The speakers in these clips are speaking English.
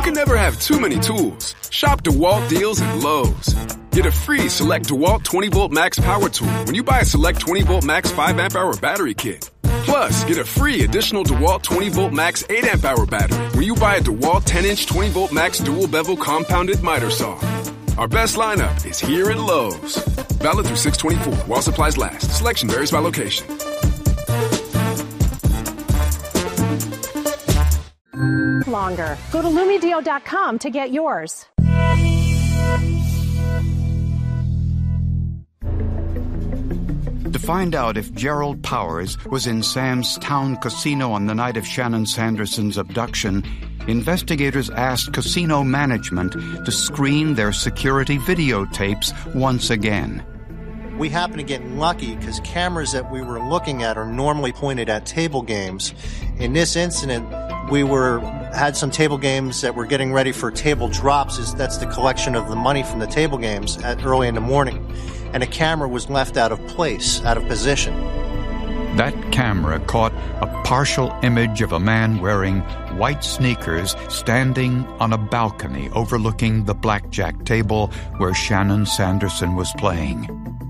can never have too many tools. Shop DeWalt deals at Lowe's. Get a free Select DeWalt 20-Volt Max Power Tool when you buy a Select 20-Volt Max 5-amp-hour battery kit. Plus, get a free additional DeWalt 20-Volt Max 8-amp-hour battery when you buy a DeWalt 10-inch 20-Volt Max dual-bevel compounded miter saw. Our best lineup is here at Lowe's. Valid through 6/24 while supplies last. Selection varies by location. Longer. Go to LumiDeo.com to get yours. To find out if Gerald Powers was in Sam's Town Casino on the night of Shannon Sanderson's abduction, investigators asked casino management to screen their security videotapes once again. We happened to get lucky because cameras that we were looking at are normally pointed at table games. In this incident, we had some table games that were getting ready for table drops. That's the collection of the money from the table games early in the morning. And a camera was left out of place, out of position. That camera caught a partial image of a man wearing white sneakers standing on a balcony overlooking the blackjack table where Shannon Sanderson was playing.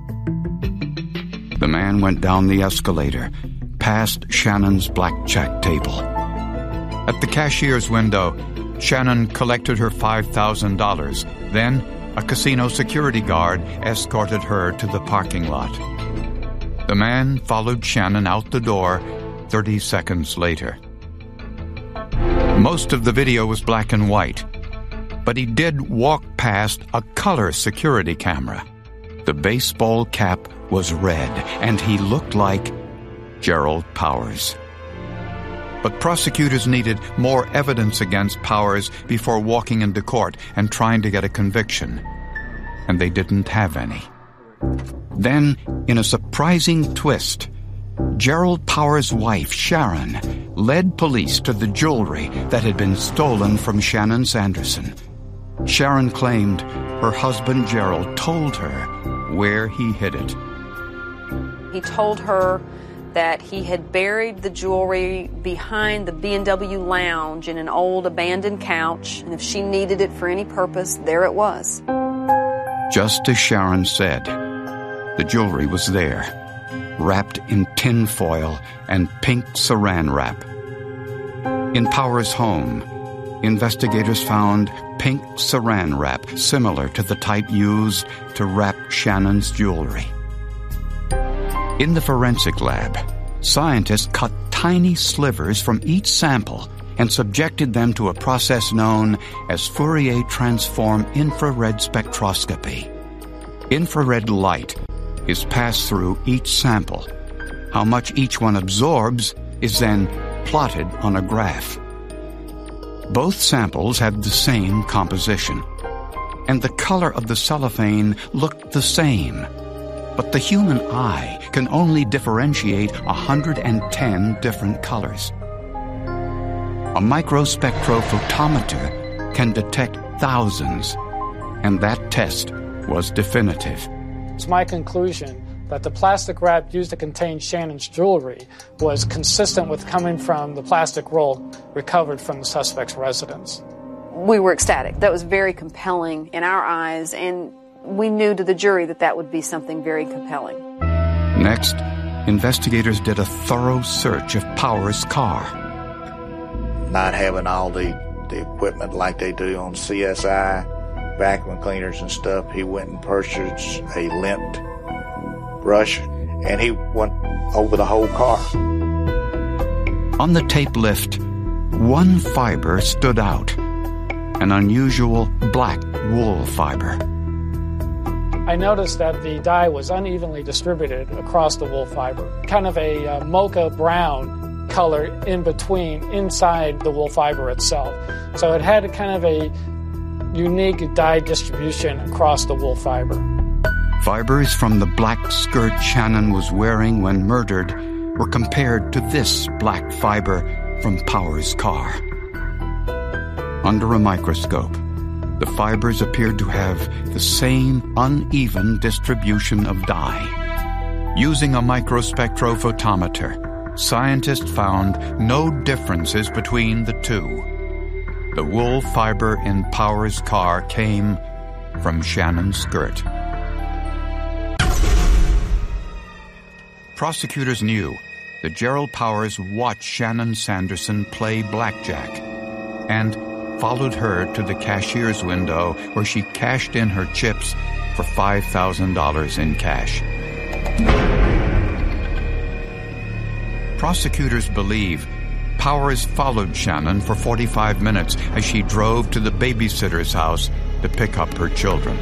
The man went down the escalator, past Shannon's blackjack table. At the cashier's window, Shannon collected her $5,000. Then, a casino security guard escorted her to the parking lot. The man followed Shannon out the door 30 seconds later. Most of the video was black and white, but he did walk past a color security camera. The baseball cap was red, and he looked like Gerald Powers. But prosecutors needed more evidence against Powers before walking into court and trying to get a conviction. And they didn't have any. Then, in a surprising twist, Gerald Powers' wife, Sharon, led police to the jewelry that had been stolen from Shannon Sanderson. Sharon claimed her husband, Gerald, told her where he hid it. He told her that he had buried the jewelry behind the B&W lounge in an old abandoned couch, and if she needed it for any purpose, there it was. Just as Sharon said, the jewelry was there, wrapped in tin foil and pink saran wrap. In Powers' home, investigators found pink saran wrap similar to the type used to wrap Shannon's jewelry. In the forensic lab, scientists cut tiny slivers from each sample and subjected them to a process known as Fourier transform infrared spectroscopy. Infrared light is passed through each sample. How much each one absorbs is then plotted on a graph. Both samples had the same composition, and the color of the cellophane looked the same. But the human eye can only differentiate 110 different colors. A microspectrophotometer can detect thousands, and that test was definitive. It's my conclusion that the plastic wrap used to contain Shannon's jewelry was consistent with coming from the plastic roll recovered from the suspect's residence. We were ecstatic. That was very compelling in our eyes, and we knew to the jury that that would be something very compelling. Next, investigators did a thorough search of Powers' car. Not having all the equipment like they do on CSI, vacuum cleaners and stuff, he went and purchased a lint brush, and he went over the whole car. On the tape lift, one fiber stood out, an unusual black wool fiber. I noticed that the dye was unevenly distributed across the wool fiber, kind of a mocha brown color in between, inside the wool fiber itself. So it had kind of a unique dye distribution across the wool fiber. Fibers from the black skirt Shannon was wearing when murdered were compared to this black fiber from Powers' car. Under a microscope, the fibers appeared to have the same uneven distribution of dye. Using a microspectrophotometer, scientists found no differences between the two. the wool fiber in Powers' car came from Shannon's skirt. Prosecutors knew that Gerald Powers watched Shannon Sanderson play blackjack and followed her to the cashier's window where she cashed in her chips for $5,000 in cash. Prosecutors believe Powers followed Shannon for 45 minutes as she drove to the babysitter's house to pick up her children.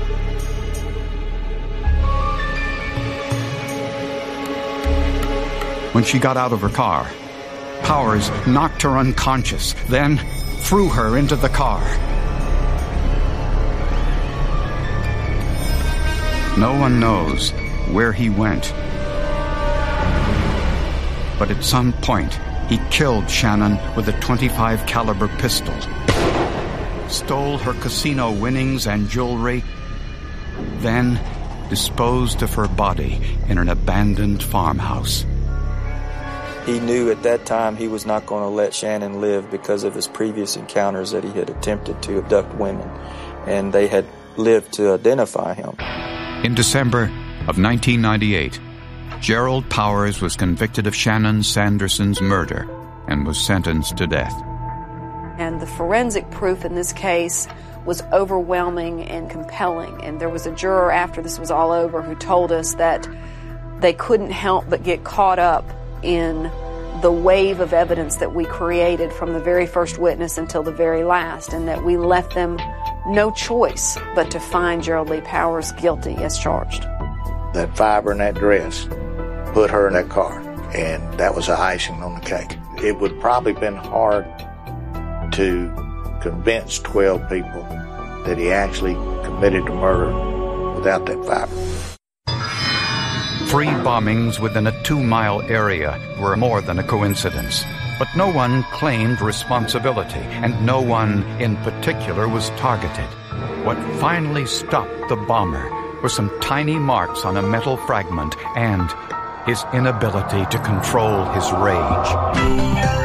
When she got out of her car, Powers knocked her unconscious, then threw her into the car. No one knows where he went. But at some point, he killed Shannon with a .25 caliber pistol, stole her casino winnings and jewelry, then disposed of her body in an abandoned farmhouse. He knew at that time he was not going to let Shannon live because of his previous encounters that he had attempted to abduct women, and they had lived to identify him. In December of 1998, Gerald Powers was convicted of Shannon Sanderson's murder and was sentenced to death. And the forensic proof in this case was overwhelming and compelling. And there was a juror after this was all over who told us that they couldn't help but get caught up in the wave of evidence that we created from the very first witness until the very last, and that we left them no choice but to find Gerald Lee Powers guilty as charged. That fiber in that dress put her in that car, and that was the icing on the cake. It would probably been hard to convince 12 people that he actually committed the murder without that fiber. 3 bombings within a 2-mile area were more than a coincidence. But no one claimed responsibility, and no one in particular was targeted. What finally stopped the bomber were some tiny marks on a metal fragment and his inability to control his rage.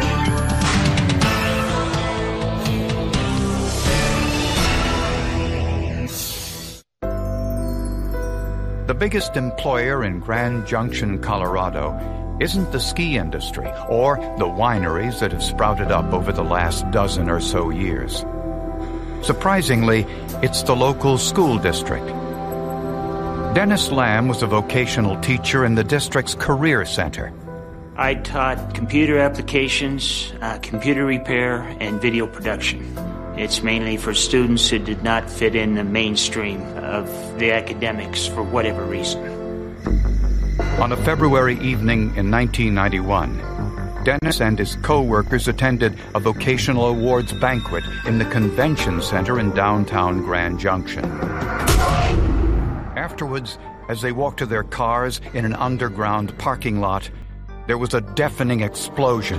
The biggest employer in Grand Junction, Colorado, isn't the ski industry or the wineries that have sprouted up over the last dozen or so years. Surprisingly, it's the local school district. Dennis Lamb was a vocational teacher in the district's career center. I taught computer applications, computer repair, and video production. It's mainly for students who did not fit in the mainstream of the academics for whatever reason. On a February evening in 1991, Dennis and his co-workers attended a vocational awards banquet in the convention center in downtown Grand Junction. Afterwards, as they walked to their cars in an underground parking lot, there was a deafening explosion.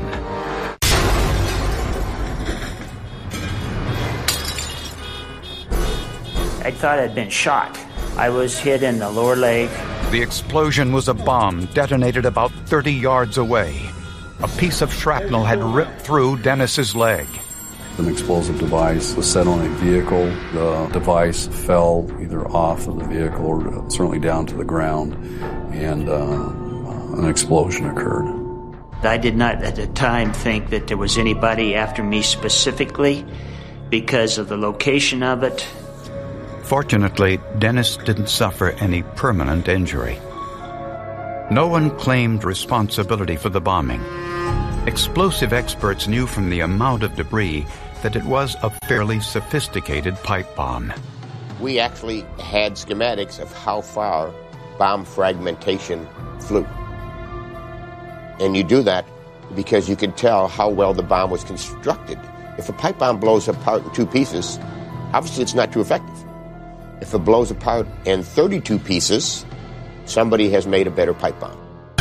I thought I'd been shot. I was hit in the lower leg. The explosion was a bomb detonated about 30 yards away. A piece of shrapnel had ripped through Dennis's leg. An explosive device was set on a vehicle. The device fell either off of the vehicle or certainly down to the ground, and an explosion occurred. I did not at the time think that there was anybody after me specifically because of the location of it. Fortunately, Dennis didn't suffer any permanent injury. No one claimed responsibility for the bombing. Explosive experts knew from the amount of debris that it was a fairly sophisticated pipe bomb. We actually had schematics of how far bomb fragmentation flew. And you do that because you can tell how well the bomb was constructed. If a pipe bomb blows apart in 2 pieces, obviously it's not too effective. If it blows apart in 32 pieces, somebody has made a better pipe bomb.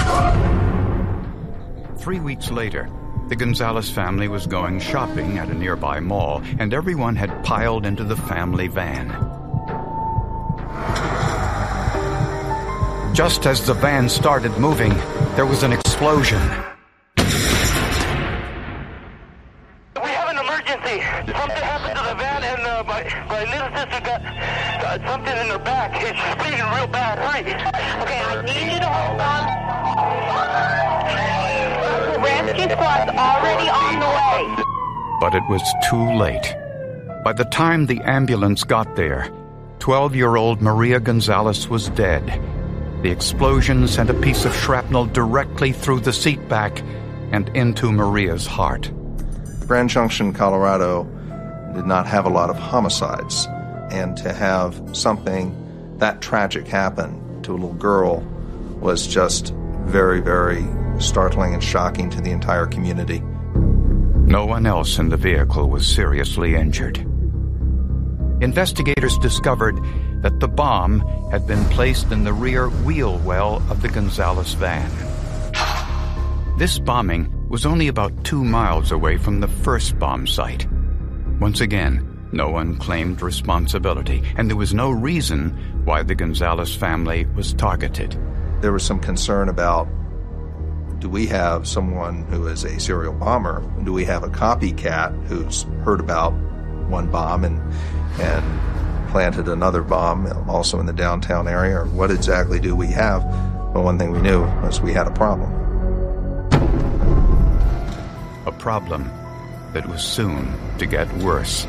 3 weeks later, the Gonzalez family was going shopping at a nearby mall, and everyone had piled into the family van. Just as the van started moving, there was an explosion. We have an emergency. happened to the van, and my little sister got something in her back. She's bleeding real bad. Hurry. Okay, I need you to hold on. The rescue squad's already on the way. But it was too late. By the time the ambulance got there, 12-year-old Maria Gonzalez was dead. The explosion sent a piece of shrapnel directly through the seat back and into Maria's heart. Grand Junction, Colorado did not have a lot of homicides, and to have something that tragic happen to a little girl was just very, very startling and shocking to the entire community. No one else in the vehicle was seriously injured. Investigators discovered that the bomb had been placed in the rear wheel well of the Gonzalez van. This bombing was only about 2 miles away from the first bomb site. Once again, no one claimed responsibility, and there was no reason why the Gonzalez family was targeted. There was some concern about, do we have someone who is a serial bomber? Do we have a copycat who's heard about one bomb and planted another bomb also in the downtown area? Or what exactly do we have? Well, one thing we knew was we had a problem. A problem that was soon to get worse.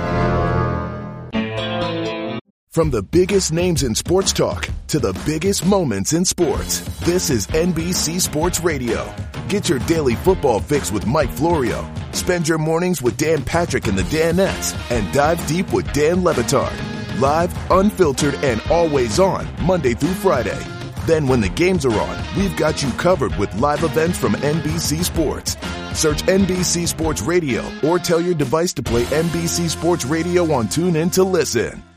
From the biggest names in sports talk to the biggest moments in sports, this is NBC Sports Radio. Get your daily football fix with Mike Florio. Spend your mornings with Dan Patrick and the Danettes, and dive deep with Dan Le Batard. Live, unfiltered, and always on, Monday through Friday. Then when the games are on, we've got you covered with live events from NBC Sports. Search NBC Sports Radio or tell your device to play NBC Sports Radio on TuneIn to listen.